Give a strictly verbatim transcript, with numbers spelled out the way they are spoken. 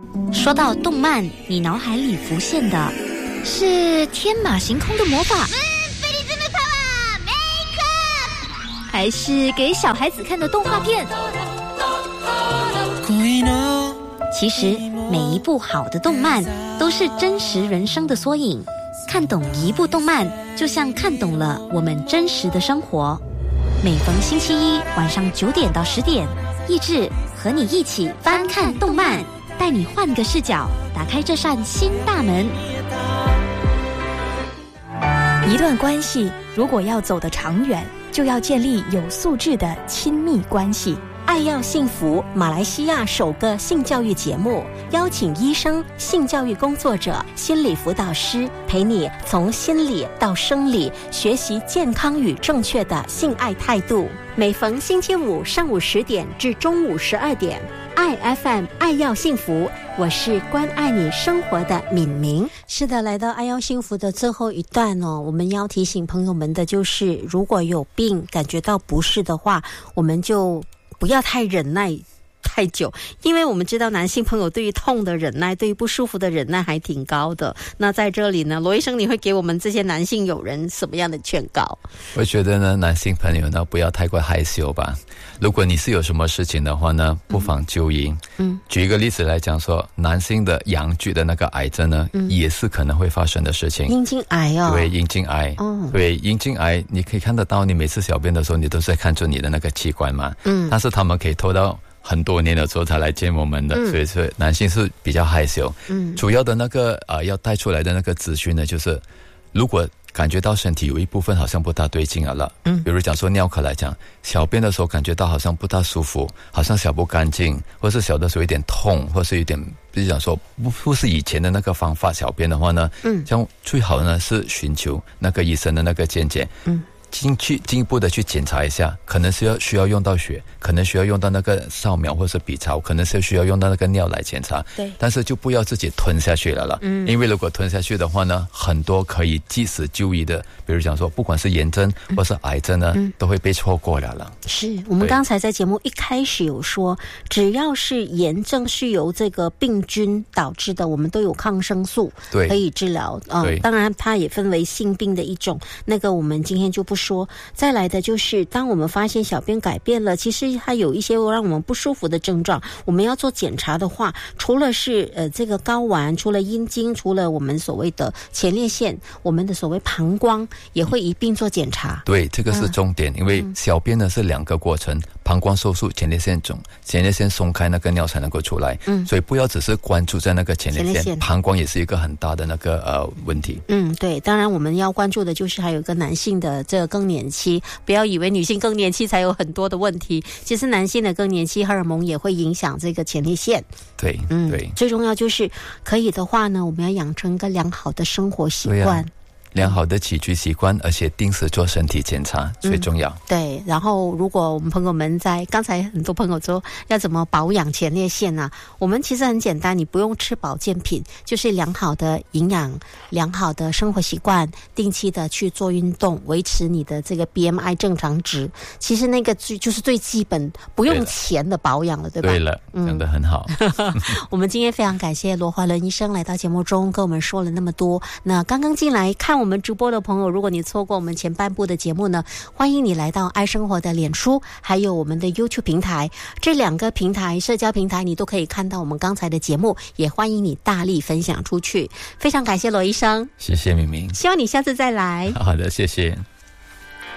说到动漫，你脑海里浮现的是天马行空的魔法，还是给小孩子看的动画片？其实每一部好的动漫都是真实人生的缩影，看懂一部动漫就像看懂了我们真实的生活。每逢星期一晚上九点到十点，益智和你一起翻看动漫，带你换个视角，打开这扇新大门。 一段关系如果要走得长远，就要建立有素质的亲密关系。 爱要幸福，马来西亚首个性教育节目，邀请医生、性教育工作者、心理辅导师，陪你从心理到生理，学习健康与正确的性爱态度。每逢星期五上午十点至中午十二点，爱 F M 爱要幸福，我是关爱你生活的敏明。是的，来到爱要幸福的最后一段哦，我们要提醒朋友们的就是，如果有病感觉到不适的话，我们就不要太忍耐太久，因为我们知道男性朋友对于痛的忍耐，对于不舒服的忍耐还挺高的。那在这里呢，罗医生，你会给我们这些男性友人什么样的劝告？ 我觉得呢，男性朋友呢，不要太过害羞吧。如果你是有什么事情的话呢，不妨就医。嗯，举一个例子来讲说，男性的阳具的那个癌症呢，嗯、也是可能会发生的事情。 阴茎癌哦， 对，阴茎癌。哦，对，阴茎癌，你可以看得到，你每次小便的时候，你都是在看着你的那个器官嘛。嗯，但是他们可以拖到很多年的时候才来见我们的，嗯、所以说男性是比较害羞。嗯，主要的那个呃要带出来的那个资讯呢，就是如果感觉到身体有一部分好像不大对劲了，嗯，比如讲说尿科来讲，小便的时候感觉到好像不大舒服，好像小不干净，或是小的时候有点痛，或是有点，比如讲说不不是以前的那个方法小便的话呢，嗯，这样最好呢是寻求那个医生的那个见解，嗯。进去进一步的去检查一下，可能是要需要用到血，可能需要用到那个扫描或是 B 超，可能是需要用到那个尿来检查。对，但是就不要自己吞下去了了，嗯，因为如果吞下去的话呢，很多可以及时就医的，比如讲说，不管是炎症或是癌症呢，嗯、都会被错过了了。 是我们刚才在节目一开始有说，只要是炎症是由这个病菌导致的，我们都有抗生素可以治疗。呃、对，当然它也分为性病的一种，那个我们今天就不说。再来的就是当我们发现小便改变了，其实它有一些让我们不舒服的症状，我们要做检查的话，除了是呃这个睾丸，除了阴茎，除了我们所谓的前列腺，我们的所谓膀胱也会一并做检查。 对，这个是重点，嗯、因为小便呢是两个过程，膀胱收缩，前列腺肿，前列腺松开，那个尿才能够出来。嗯，所以不要只是关注在那个前列腺，前列腺膀胱也是一个很大的那个呃问题。嗯， 对，当然我们要关注的就是还有一个男性的这个更年期，不要以为女性更年期才有很多的问题，其实男性的更年期荷尔蒙也会影响这个前列腺。 对，嗯，对， 最重要就是可以的话呢，我们要养成一个良好的生活习惯。 良好的起居习惯，而且定时做身体检查最重要。 嗯、对，然后如果我们朋友们在刚才很多朋友说要怎么保养前列腺啊，我们其实很简单，你不用吃保健品，就是良好的营养、良好的生活习惯，定期的去做运动，维持你的这个 B M I 正常值。其实那个最就是最基本不用钱的保养了，对吧？ 对了，讲得很好。 嗯、我们今天非常感谢罗华伦医生来到节目中跟我们说了那么多。那刚刚进来看我们直播的朋友，如果你错过我们前半部的节目呢，欢迎你来到爱生活的脸书还有我们的 YouTube 平台，这两个平台社交平台你都可以看到我们刚才的节目，也欢迎你大力分享出去。非常感谢罗医生， 谢谢明明， 希望你下次再来。 好的，谢谢。